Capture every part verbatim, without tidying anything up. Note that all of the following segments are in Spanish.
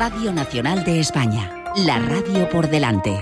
Radio Nacional de España, la radio por delante.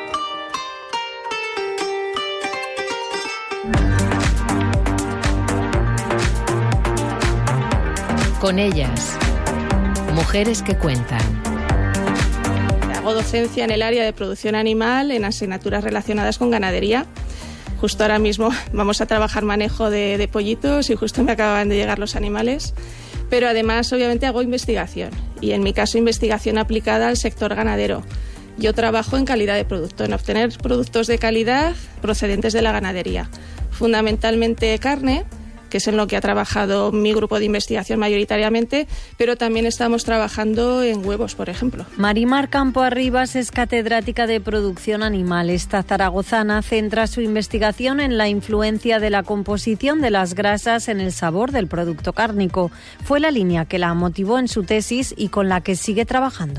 Con ellas, mujeres que cuentan. Hago docencia en el área de producción animal en asignaturas relacionadas con ganadería. Justo ahora mismo vamos a trabajar manejo de, de pollitos y justo me acaban de llegar los animales. Pero además, obviamente, hago investigación y en mi caso investigación aplicada al sector ganadero. Yo trabajo en calidad de producto, en obtener productos de calidad procedentes de la ganadería. Fundamentalmente carne, que es en lo que ha trabajado mi grupo de investigación mayoritariamente, pero también estamos trabajando en huevos, por ejemplo. Marimar Campo Arribas es catedrática de producción animal. Esta zaragozana centra su investigación en la influencia de la composición de las grasas en el sabor del producto cárnico. Fue la línea que la motivó en su tesis y con la que sigue trabajando.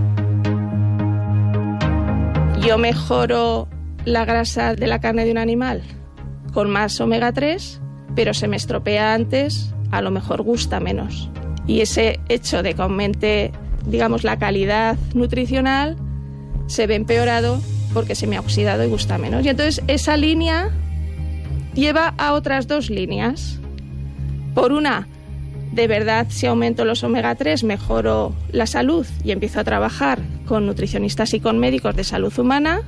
Yo mejoro la grasa de la carne de un animal con más omega tres, pero se me estropea antes, a lo mejor gusta menos. Y ese hecho de que aumente, digamos, la calidad nutricional se ve empeorado porque se me ha oxidado y gusta menos. Y entonces esa línea lleva a otras dos líneas. Por una, de verdad, si aumento los omega tres, mejoro la salud y empiezo a trabajar con nutricionistas y con médicos de salud humana.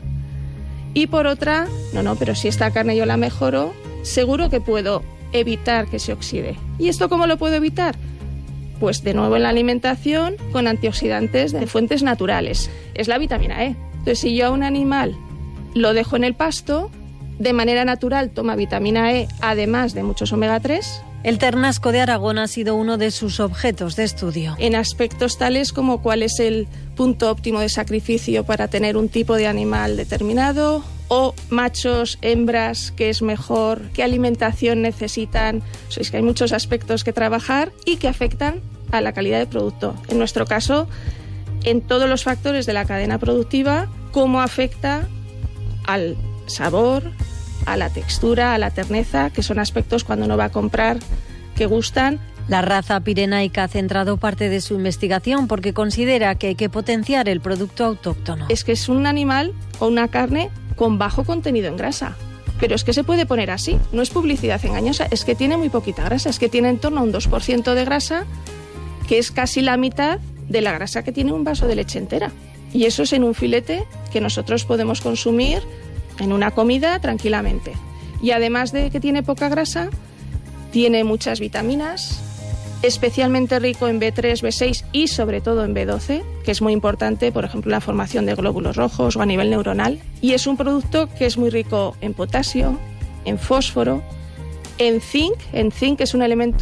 Y por otra, no, no, pero si esta carne yo la mejoro, seguro que puedo evitar que se oxide. ¿Y esto cómo lo puedo evitar? Pues de nuevo en la alimentación con antioxidantes de fuentes naturales. Es la vitamina E. Entonces, si yo a un animal lo dejo en el pasto, de manera natural toma vitamina E, además de muchos omega tres. El ternasco de Aragón ha sido uno de sus objetos de estudio. En aspectos tales como cuál es el punto óptimo de sacrificio para tener un tipo de animal determinado, o machos, hembras, qué es mejor, qué alimentación necesitan. O sea, es que hay muchos aspectos que trabajar y que afectan a la calidad del producto. En nuestro caso, en todos los factores de la cadena productiva, cómo afecta al sabor, a la textura, a la terneza, que son aspectos cuando uno va a comprar que gustan. La raza pirenaica ha centrado parte de su investigación porque considera que hay que potenciar el producto autóctono. Es que es un animal o una carne con bajo contenido en grasa. Pero es que se puede poner así, no es publicidad engañosa, es que tiene muy poquita grasa, es que tiene en torno a un dos por ciento de grasa, que es casi la mitad de la grasa que tiene un vaso de leche entera. Y eso es en un filete que nosotros podemos consumir en una comida tranquilamente. Y además de que tiene poca grasa, tiene muchas vitaminas, especialmente rico en B tres, B seis y sobre todo en B doce, que es muy importante, por ejemplo, la formación de glóbulos rojos o a nivel neuronal. Y es un producto que es muy rico en potasio, en fósforo, en zinc. En zinc es un elemento